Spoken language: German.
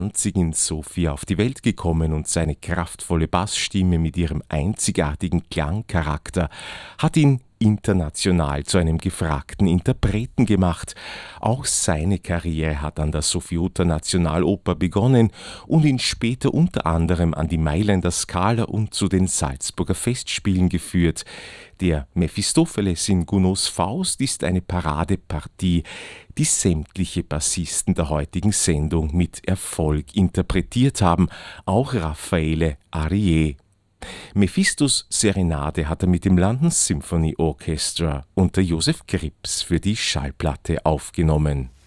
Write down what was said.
in Sofia auf die Welt gekommen und seine kraftvolle Bassstimme mit ihrem einzigartigen Klangcharakter hat ihn international zu einem gefragten Interpreten gemacht. Auch seine Karriere hat an der Sofiuter Nationaloper begonnen und ihn später unter anderem an die Mailänder Scala und zu den Salzburger Festspielen geführt. Der Mephistopheles in Gounods Faust ist eine Paradepartie, die sämtliche Bassisten der heutigen Sendung mit Erfolg interpretiert haben, auch Raffaele Arie. Mephistos Serenade hat er mit dem London Symphony Orchestra unter Joseph Krips für die Schallplatte aufgenommen.